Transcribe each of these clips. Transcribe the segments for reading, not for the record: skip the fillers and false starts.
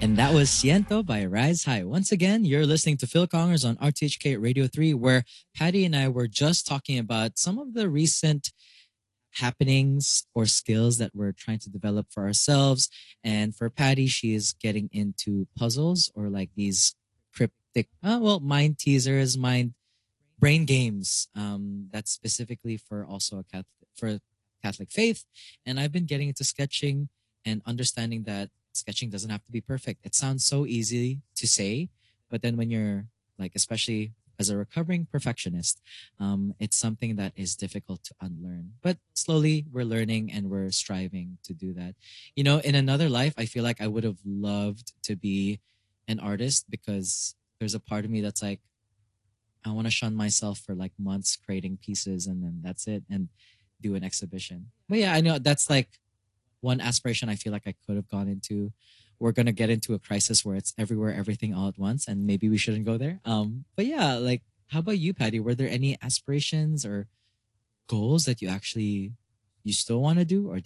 And that was Siento by Rise High. Once again, you're listening to Phil Congers on RTHK Radio 3, where Patty and I were just talking about some of the recent happenings or skills that we're trying to develop for ourselves. And for Patty, she is getting into puzzles or like these cryptic, mind teasers, mind brain games. That's specifically for also for Catholic faith. And I've been getting into sketching and understanding that sketching doesn't have to be perfect. It sounds so easy to say, but then when you're like, especially as a recovering perfectionist, it's something that is difficult to unlearn. But slowly we're learning and we're striving to do that. You know, in another life, I feel like I would have loved to be an artist because there's a part of me that's like, I want to shun myself for like months creating pieces and then that's it and do an exhibition. But yeah, I know that's like one aspiration I feel like I could have gone into. We're gonna get into a crisis where it's everywhere, everything all at once, and maybe we shouldn't go there. But yeah, like how about you, Patty? Were there any aspirations or goals that you still want to do or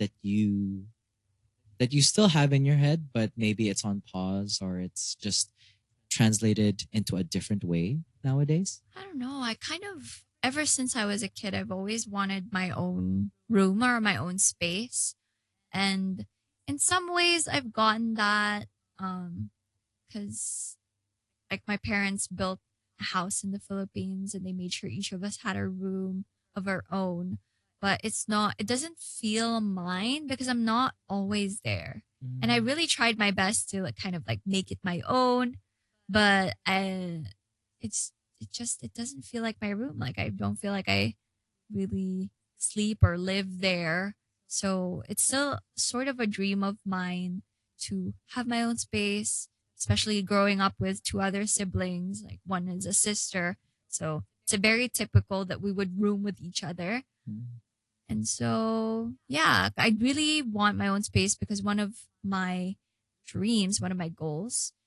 that you still have in your head, but maybe it's on pause or it's just translated into a different way nowadays? I don't know. I kind of, ever since I was a kid, I've always wanted my own room or my own space. And in some ways, I've gotten that because, like, my parents built a house in the Philippines and they made sure each of us had a room of our own. But it doesn't feel mine because I'm not always there. And I Mm. really tried my best to like kind of like make it my own, but it's it doesn't feel like my room. Like I don't feel like I really sleep or live there. So it's still sort of a dream of mine to have my own space, especially growing up with two other siblings. Like one is a sister. So it's a very typical that we would room with each other. Mm. And so, yeah, I really want my own space because one of my dreams, one of my goals